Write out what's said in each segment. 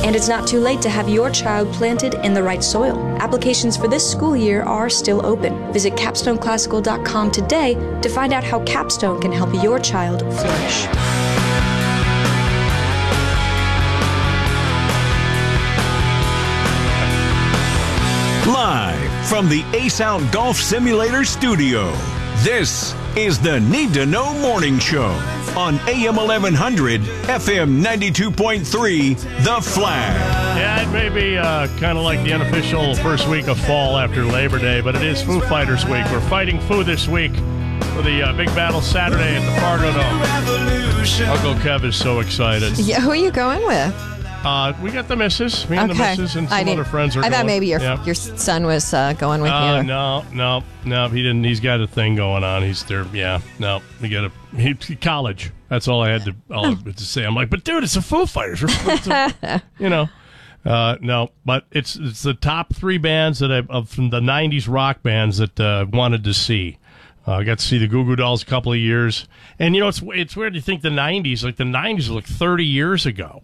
And it's not too late to have your child planted in the right soil. Applications for this school year are still open. Visit capstoneclassical.com today to find out how Capstone can help your child flourish. Live from the Ace Out Golf Simulator studio, this is the Need to Know Morning Show on AM 1100, FM 92.3, The Flag. Yeah, it may be kind of like the unofficial first week of fall after Labor Day, but it is Foo Fighters week. We're fighting Foo this week for the big battle Saturday at the Fargo Dome. Uncle Kev is so excited. Yeah, who are you going with? We got the missus. Me and the missus and some other friends are going. I thought maybe your son was going with you. No, he didn't. He's got a thing going on. He's there. Yeah, no, we got college. That's all I had to say. I'm like, but dude, it's the Foo Fighters. No, but it's the top three bands that from the '90s rock bands that wanted to see. I got to see the Goo Goo Dolls a couple of years, and it's weird to think the '90s look 30 years ago.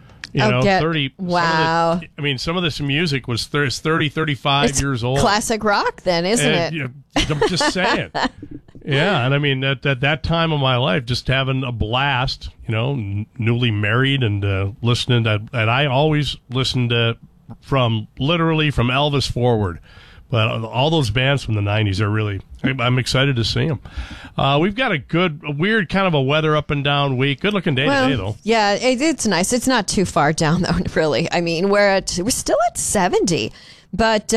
30. Wow. Some of this music was 30, 35 years old. Classic rock then, isn't it? I'm just saying. Yeah, and at that time of my life, just having a blast, newly married and listening to, and I always listened to from Elvis forward. But all those bands from the 90s are really, I'm excited to see them. We've got a weird kind of a weather up and down week. Good looking day today, though. Yeah, it's nice. It's not too far down, though, really. We're still at 70, but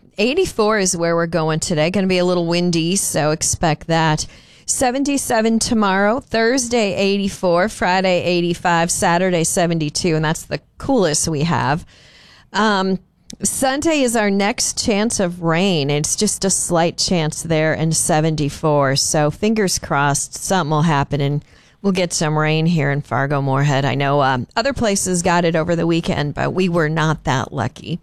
84 is where we're going today. Going to be a little windy, so expect that. 77 tomorrow, Thursday 84, Friday 85, Saturday 72, and that's the coolest we have. Sunday is our next chance of rain. It's just a slight chance there in 74. So fingers crossed something will happen and we'll get some rain here in Fargo-Moorhead. I know other places got it over the weekend, but we were not that lucky.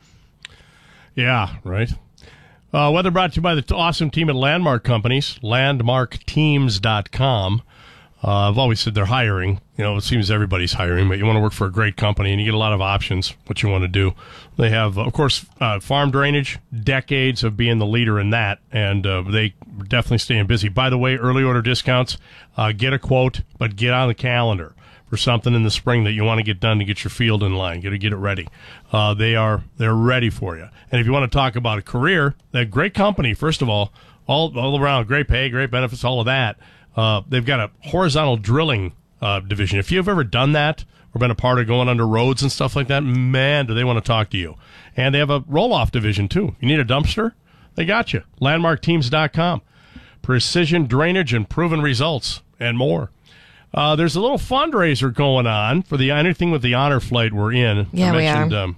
Yeah, right. Weather brought to you by the awesome team at Landmark Companies, landmarkteams.com. I've always said they're hiring. It seems everybody's hiring, but you want to work for a great company, and you get a lot of options, what you want to do. They have, of course, farm drainage, decades of being the leader in that, and they definitely staying busy. By the way, early order discounts, get a quote, but get on the calendar for something in the spring that you want to get done to get your field in line, get it ready. They're ready for you. And if you want to talk about a career, that great company, first of all around, great pay, great benefits, all of that. They've got a horizontal drilling division. If you've ever done that or been a part of going under roads and stuff like that, man, do they want to talk to you. And they have a roll-off division, too. You need a dumpster? They got you. LandmarkTeams.com. Precision drainage and proven results and more. There's a little fundraiser going on for anything with the honor flight we're in. Yeah, I mentioned,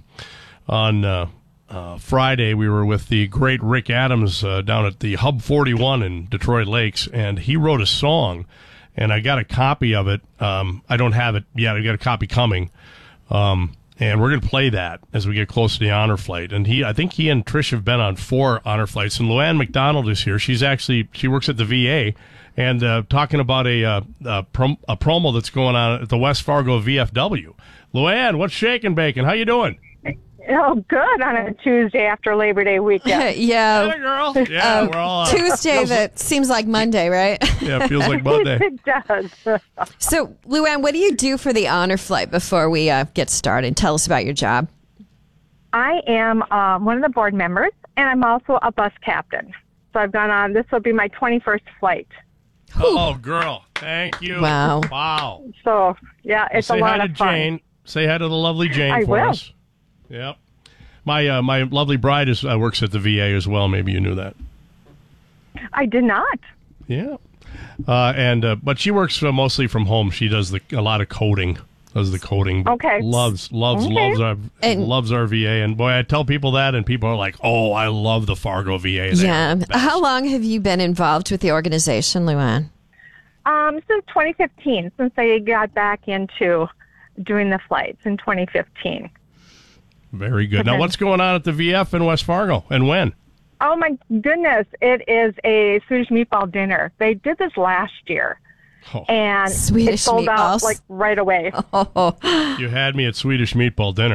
on Friday, we were with the great Rick Adams down at the Hub 41 in Detroit Lakes, and he wrote a song, and I got a copy of it. I don't have it yet. I got a copy coming, and we're going to play that as we get close to the honor flight. And I think he and Trish have been on 4 honor flights, and Luann McDonald is here. She works at the VA, and talking about a promo that's going on at the West Fargo VFW. Luann, what's shaking, bacon? How you doing? Oh, good on a Tuesday after Labor Day weekend. Yeah. Hey, girl. Yeah, we're all Tuesday that seems like Monday, right? Yeah, it feels like Monday. It does. So, Luann, what do you do for the honor flight before we get started? Tell us about your job. I am one of the board members, and I'm also a bus captain. So I've gone on, this will be my 21st flight. Oh, girl. Thank you. Wow. So, yeah, it's a lot of fun. Jane. Say hi to the lovely Jane I for will. us. Yep. My lovely bride works at the VA as well. Maybe you knew that. I did not. Yeah. But she works mostly from home. She does a lot of coding. Does the coding. Okay. Loves our VA. And boy, I tell people that, and people are like, "Oh, I love the Fargo VA." Yeah. How long have you been involved with the organization, Luann? Since 2015, since I got back into doing the flights in 2015. Very good. Now, what's going on at the VF in West Fargo, and when? Oh, my goodness. It is a Swedish meatball dinner. They did this last year, and Swedish it sold meatballs. out, right away. Oh. You had me at Swedish meatball dinner.